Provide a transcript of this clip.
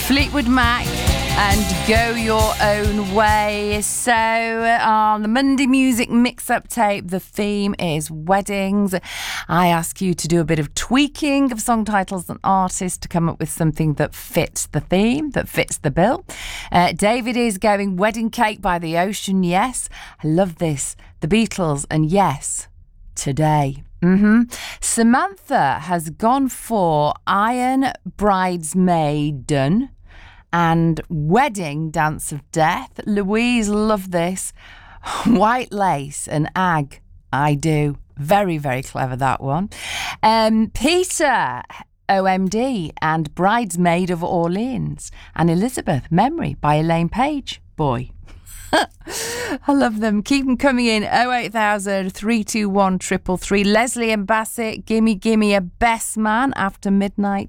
Fleetwood Mac and Go Your Own Way. So on the Monday Music Mix-Up Tape, the theme is weddings. I ask you to do a bit of tweaking of song titles and artists to come up with something that fits the theme, that fits the bill. David is going Wedding Cake by the Ocean, yes. I love this. The Beatles and yes, Today. Samantha has gone for Iron Bridesmaiden and Wedding Dance of Death. Louise, love this. White Lace and Ag, I Do. Very, very clever, that one. Peter, OMD, and Bridesmaid of Orleans. And Elizabeth, Memory by Elaine Page. Boy. I love them. Keep them coming in. 08000 321 333. Leslie and Bassett, Gimme Gimme a Best Man after midnight.